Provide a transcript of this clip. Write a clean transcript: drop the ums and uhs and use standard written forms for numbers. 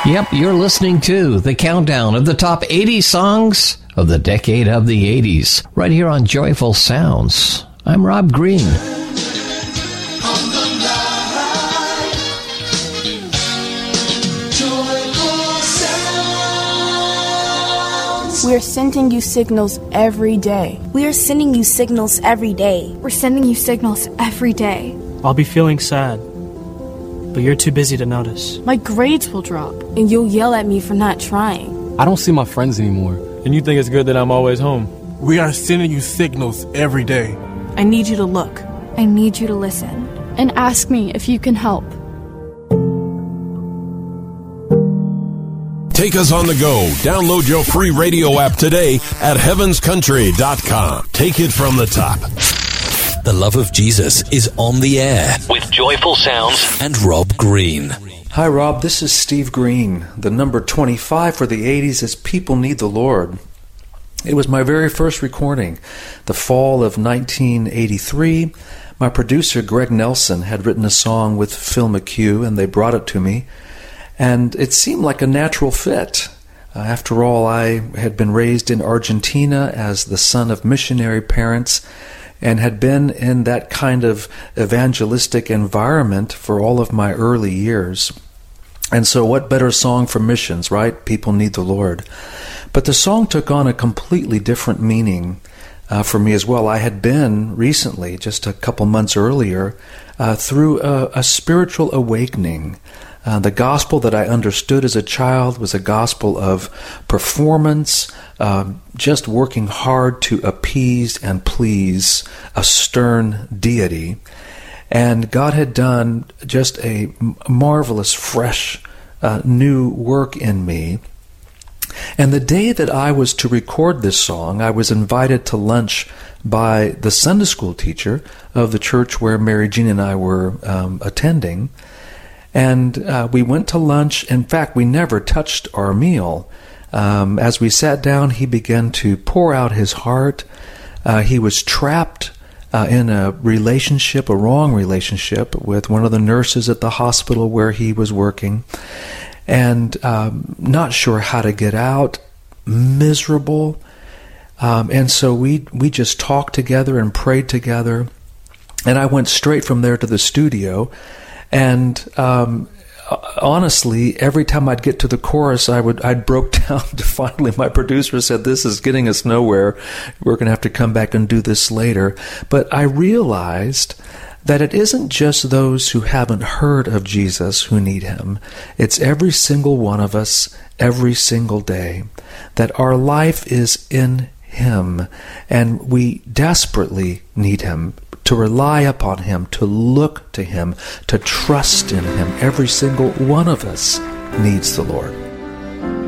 Yep, you're listening to the countdown of the top 80 songs of the decade of the 80s, right here on Joyful Sounds. I'm Rob Green. We are sending you signals every day. We are sending you signals every day. We're sending you signals every day. I'll be feeling sad, but you're too busy to notice. My grades will drop, and you'll yell at me for not trying. I don't see my friends anymore. And you think it's good that I'm always home. We are sending you signals every day. I need you to look. I need you to listen. And ask me if you can help. Take us on the go. Download your free radio app today at heavenscountry.com. Take it from the top. The love of Jesus is on the air with Joyful Sounds and Rob Green. Hi, Rob. This is Steve Green. The number 25 for the 80s is People Need the Lord. It was my very first recording, the fall of 1983. My producer, Greg Nelson, had written a song with Phil McHugh, and they brought it to me. And it seemed like a natural fit. After all, I had been raised in Argentina as the son of missionary parents and had been in that kind of evangelistic environment for all of my early years. And so what better song for missions, right? People need the Lord. But the song took on a completely different meaning for me as well. I had been recently, just a couple months earlier, through a spiritual awakening. The gospel that I understood as a child was a gospel of performance, just working hard to appease and please a stern deity. And God had done just a marvelous, fresh, new work in me. And the day that I was to record this song, I was invited to lunch by the Sunday school teacher of the church where Mary Jean and I were attending. And we went to lunch. In fact, we never touched our meal. As we sat down, he began to pour out his heart. He was trapped in a relationship, a wrong relationship, with one of the nurses at the hospital where he was working, and not sure how to get out, miserable. And so we just talked together and prayed together. And I went straight from there to the studio. And honestly, every time I'd get to the chorus, I'd broke down to finally my producer said, "This is getting us nowhere. We're going to have to come back and do this later." But I realized that it isn't just those who haven't heard of Jesus who need him. It's every single one of us, every single day, that our life is in him, and we desperately need him. To rely upon him, to look to him, to trust in him. Every single one of us needs the Lord.